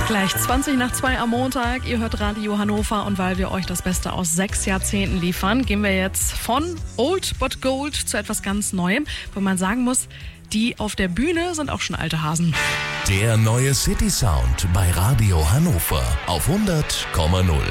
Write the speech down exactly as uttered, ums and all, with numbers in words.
Gleich zwanzig nach zwei am Montag. Ihr hört Radio Hannover und weil wir euch das Beste aus sechs Jahrzehnten liefern, gehen wir jetzt von Old but Gold zu etwas ganz Neuem, wo man sagen muss, die auf der Bühne sind auch schon alte Hasen. Der neue City Sound bei Radio Hannover auf hundert Komma null.